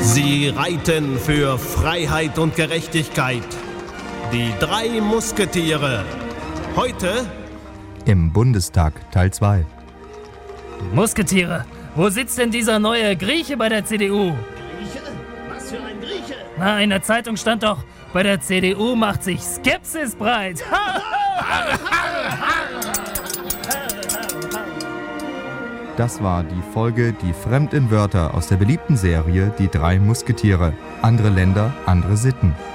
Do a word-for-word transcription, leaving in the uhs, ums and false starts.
Sie reiten für Freiheit und Gerechtigkeit. Die drei Musketiere. Heute im Bundestag Teil zwei. Musketiere, wo sitzt denn dieser neue Grieche bei der C D U? Grieche? Was für ein Grieche? Na, in der Zeitung stand doch, bei der C D U macht sich Skepsis breit. Das war die Folge Die Fremd in Wörter aus der beliebten Serie Die drei Musketiere. Andere Länder, andere Sitten.